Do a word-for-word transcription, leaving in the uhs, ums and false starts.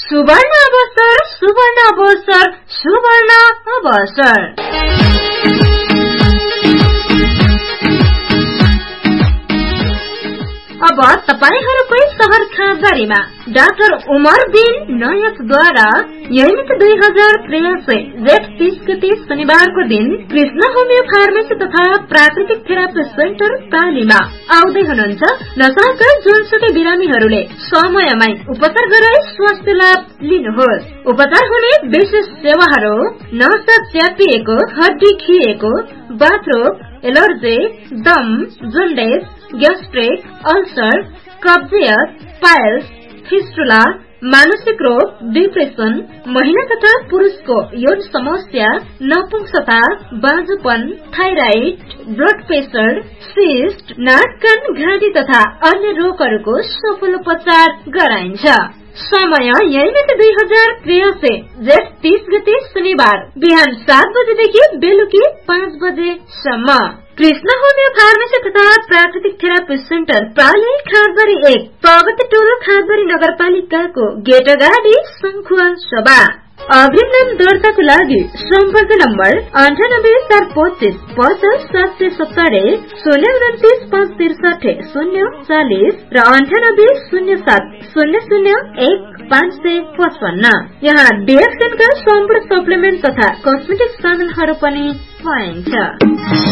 सुवर्ण अवसर सुवर्ण अवसर सुवर्ण अवसर। अब तपाईहरुकै शहर खाँबारीमा डाक्टर उमर बिन नयसद्वारा यही दुई हजार त्रियासी जेठ तीस गते शनिबारको दिन कृष्ण होमियो फार्मेसी तथा प्राकृतिक थेरापी सेन्टर प्रालीमा आउँदै हुनुहुन्छ। नशाका जुनसुकै बिरामीहरूले समयमै उपचार गराई स्वास्थ्य लाभ लिनुहोस्। उपचार हुने विशेष सेवाहरू नसा च्यापिएको, हड्डी खिएको, बाथरोग, एलर्जी, दम, जन्डिस, ग्यास्ट्रिक, अल्सर, कब्जियत, पाइल्स, फिस्टुला, मानसिक रोग, डिप्रेसन, महिला तथा पुरुषको यौन समस्या, नपुंसकता, बाजुपन, थाइराइड, ब्लड प्रेसर, सिस्ट, नाक कान घाँटी तथा अन्य रोगहरूको सफल उपचार गराइन्छ। समय यही दुई हजार त्रियासी जेठ तीस गते शनिबार बिहान सात बजेदेखि बेलुकी पाँच बजेसम्म। कृष्ण होमियो फार्मेसी तथा प्राकृतिक थेरापी सेन्टर प्राली खाँदबारी एक प्रगति टोल खाँदबारी नगरपालिकाको गेट अगाडि संखुवा सभा। अग्रिम नाम दर्ताको लागि सम्पर्क नम्बर अन्ठानब्बे चार पच्चीस पचास सात सय सत्तरी, शून्य उन्तिस पाँच त्रिसठी शून्य चालिस र अन्ठानब्बे शून्य सात शून्य शून्य एक पाँच सय पचपन्न। यहाँ डिएक्सएन का सम्पूर्ण सप्लिमेन्ट तथा कस्मेटिक सामानहरू पनि पाइन्छ।